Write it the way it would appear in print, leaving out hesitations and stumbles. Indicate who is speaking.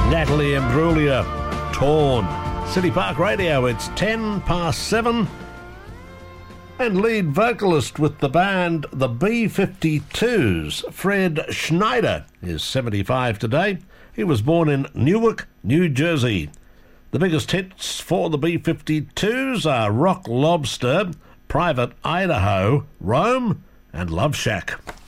Speaker 1: Natalie Imbruglia, Torn. City Park Radio, it's 7:10. And lead vocalist with the band The B-52s, Fred Schneider, is 75 today. He was born in Newark, New Jersey. The biggest hits for the B-52s are Rock Lobster, Private Idaho, Rome and Love Shack.